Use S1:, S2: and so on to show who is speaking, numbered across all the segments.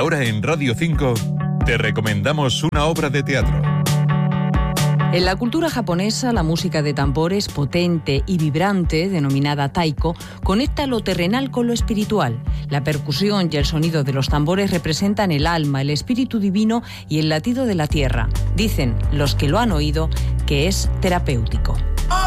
S1: ahora en Radio 5 te recomendamos una obra de teatro.
S2: En la cultura japonesa, la música de tambores potente y vibrante, denominada taiko, conecta lo terrenal con lo espiritual. La percusión y el sonido de los tambores representan el alma, el espíritu divino y el latido de la tierra. Dicen los que lo han oído que es terapéutico.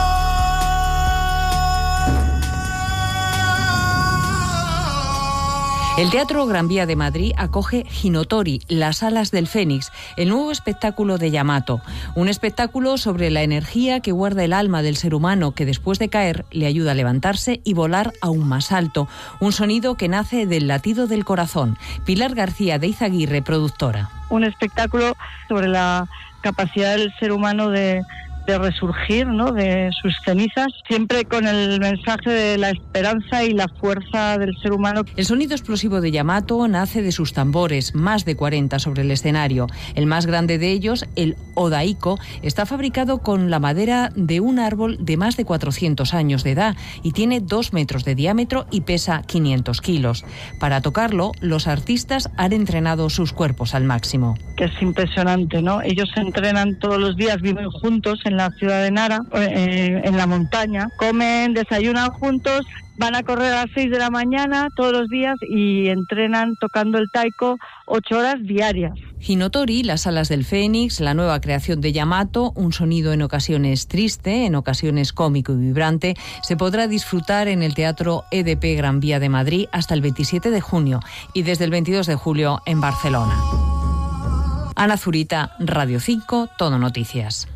S2: El Teatro Gran Vía de Madrid acoge Hinotori, las alas del Fénix, el nuevo espectáculo de Yamato. Un espectáculo sobre la energía que guarda el alma del ser humano, que después de caer le ayuda a levantarse y volar aún más alto. Un sonido que nace del latido del corazón. Pilar García de Izaguirre, productora.
S3: Un espectáculo sobre la capacidad del ser humano de resurgir, ¿no?, de sus cenizas, siempre con el mensaje de la esperanza y la fuerza del ser humano.
S2: El sonido explosivo de Yamato nace de sus tambores, más de 40 sobre el escenario. El más grande de ellos, el Odaiko, está fabricado con la madera de un árbol de más de 400 años de edad y tiene 2 metros de diámetro y pesa 500 kilos. Para tocarlo, los artistas han entrenado sus cuerpos al máximo.
S3: Que es impresionante, ¿no? Ellos se entrenan todos los días, viven juntos en la ciudad de Nara, en la montaña, comen, desayunan juntos, van a correr a las 6 de la mañana todos los días y entrenan tocando el taiko 8 horas diarias.
S2: Hinotori, las alas del Fénix, la nueva creación de Yamato, un sonido en ocasiones triste, en ocasiones cómico y vibrante, se podrá disfrutar en el Teatro EDP Gran Vía de Madrid hasta el 27 de junio y desde el 22 de julio en Barcelona. Ana Zurita, Radio 5, Todo Noticias.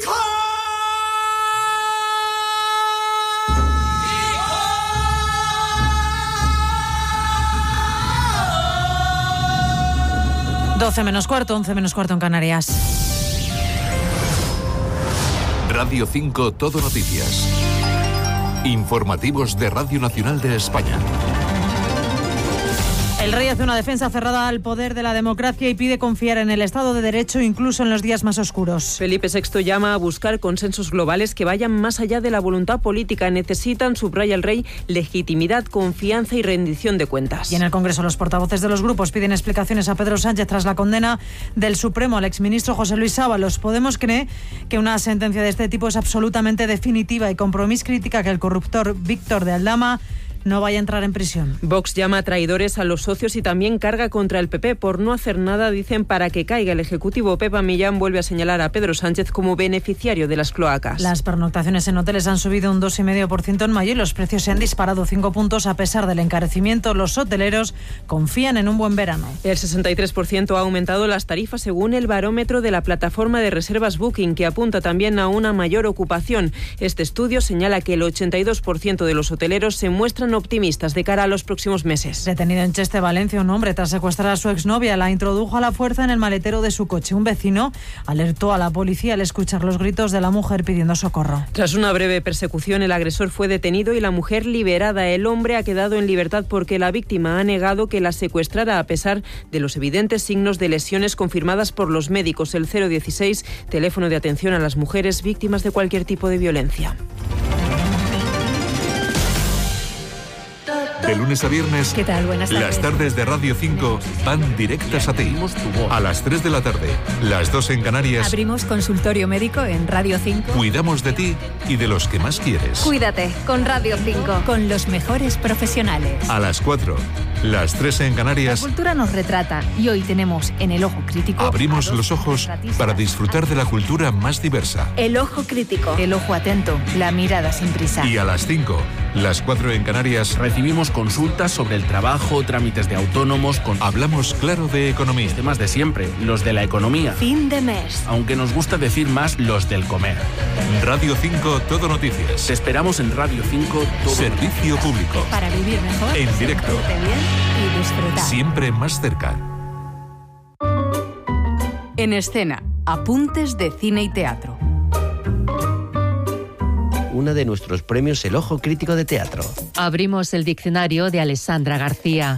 S4: 12 menos cuarto, 11 menos cuarto en Canarias.
S1: Radio 5 Todo Noticias. Informativos de Radio Nacional de España.
S4: El rey hace una defensa cerrada al poder de la democracia y pide confiar en el Estado de Derecho incluso en los días más oscuros.
S5: Felipe VI llama a buscar consensos globales que vayan más allá de la voluntad política. Necesitan, subraya el rey, legitimidad, confianza y rendición de cuentas.
S4: Y en el Congreso los portavoces de los grupos piden explicaciones a Pedro Sánchez tras la condena del Supremo al exministro José Luis Ábalos. Podemos cree que una sentencia de este tipo es absolutamente definitiva y Compromís critica que el corruptor Víctor de Aldama no vaya a entrar en prisión.
S5: Vox llama a traidores a los socios y también carga contra el PP por no hacer nada, dicen, para que caiga el Ejecutivo. Pepa Millán vuelve a señalar a Pedro Sánchez como beneficiario de las cloacas.
S4: Las pernoctaciones en hoteles han subido un 2,5% en mayo y los precios se han disparado 5 puntos a pesar del encarecimiento. Los hoteleros confían en un buen verano.
S5: El 63% ha aumentado las tarifas según el barómetro de la plataforma de reservas Booking, que apunta también a una mayor ocupación. Este estudio señala que el 82% de los hoteleros se muestran optimistas de cara a los próximos meses.
S4: Detenido en Cheste, Valencia, un hombre tras secuestrar a su exnovia la introdujo a la fuerza en el maletero de su coche. Un vecino alertó a la policía al escuchar los gritos de la mujer pidiendo socorro.
S5: Tras una breve persecución, el agresor fue detenido y la mujer liberada. El hombre ha quedado en libertad porque la víctima ha negado que la secuestrara a pesar de los evidentes signos de lesiones confirmadas por los médicos. El 016, teléfono de atención a las mujeres víctimas de cualquier tipo de violencia.
S1: De lunes a viernes,
S6: ¿qué tal? Buenas tardes.
S1: Las tardes de Radio 5 van directas a ti. A las 3 de la tarde, las 2 en Canarias.
S6: Abrimos consultorio médico en Radio 5.
S1: Cuidamos de ti y de los que más quieres.
S6: Cuídate con Radio 5. Con los mejores profesionales.
S1: A las 4, las 3 en Canarias.
S6: La cultura nos retrata y hoy tenemos en El Ojo Crítico.
S1: Abrimos los ojos para disfrutar de la cultura más diversa.
S6: El Ojo Crítico. El ojo atento, la mirada sin prisa.
S1: Y a las 5, las 4 en Canarias.
S7: Recibimos consultas sobre el trabajo, trámites de autónomos.
S1: Hablamos claro de economía.
S7: Los temas de siempre, los de la economía.
S6: Fin de mes.
S7: Aunque nos gusta decir más los del comer.
S1: Radio 5 Todo Noticias.
S7: Te esperamos en Radio 5 Todo
S1: Servicio
S7: Noticias.
S1: público.
S6: Para vivir mejor.
S1: En directo.
S6: Sentirte bien y disfrutar.
S1: Siempre más cerca.
S8: En escena, apuntes de cine y teatro.
S9: Uno de nuestros premios El Ojo Crítico de Teatro.
S10: Abrimos el diccionario de Alessandra García.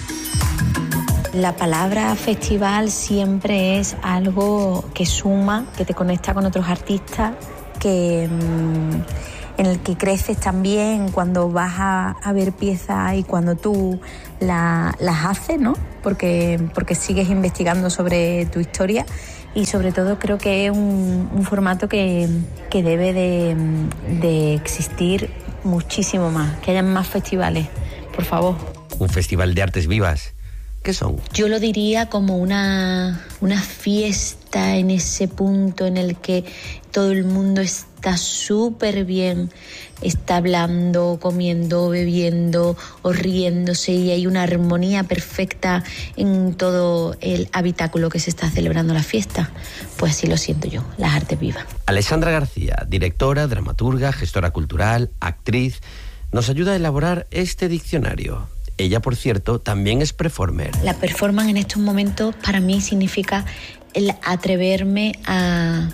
S11: La palabra festival siempre es algo que suma, que te conecta con otros artistas, que en el que creces también cuando vas a ver piezas y cuando tú las haces, ¿no? Porque sigues investigando sobre tu historia y sobre todo creo que es un formato que debe de existir muchísimo más, que haya más festivales, por favor.
S9: Un festival de artes vivas. ¿Qué son?
S11: Yo lo diría como una fiesta en ese punto en el que todo el mundo está súper bien, está hablando, comiendo, bebiendo o riéndose y hay una armonía perfecta en todo el habitáculo que se está celebrando la fiesta. Pues así lo siento yo, las artes vivas.
S9: Alessandra García, directora, dramaturga, gestora cultural, actriz, nos ayuda a elaborar este diccionario. Ella, por cierto, también es performer.
S11: La performance en estos momentos para mí significa el atreverme a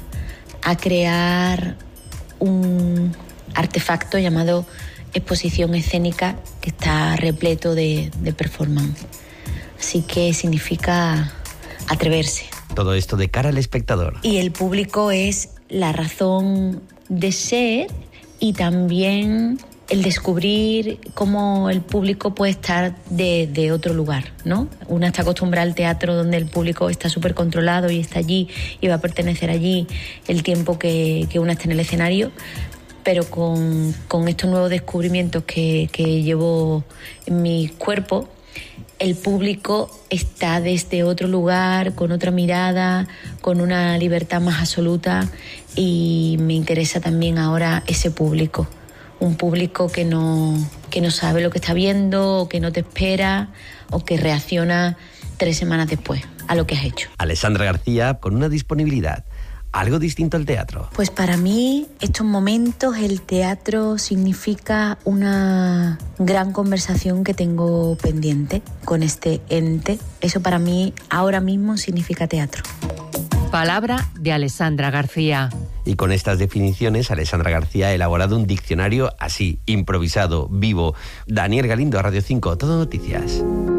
S11: crear un artefacto llamado exposición escénica que está repleto de performance. Así que significa atreverse.
S9: Todo esto de cara al espectador.
S11: Y el público es la razón de ser y también el descubrir cómo el público puede estar de otro lugar, ¿no? Una está acostumbrada al teatro donde el público está súper controlado y está allí y va a pertenecer allí el tiempo que una está en el escenario, pero con estos nuevos descubrimientos que llevo en mi cuerpo, el público está desde otro lugar, con otra mirada, con una libertad más absoluta y me interesa también ahora ese público. Un público que no sabe lo que está viendo, o que no te espera, o que reacciona 3 semanas después a lo que has hecho.
S9: Alessandra García, con una disponibilidad algo distinto al teatro.
S11: Pues para mí, estos momentos, el teatro significa una gran conversación que tengo pendiente con este ente. Eso para mí, ahora mismo, significa teatro.
S10: Palabra de Alessandra García.
S9: Y con estas definiciones, Alessandra García ha elaborado un diccionario así, improvisado, vivo. Daniel Galindo, Radio 5, Todo Noticias.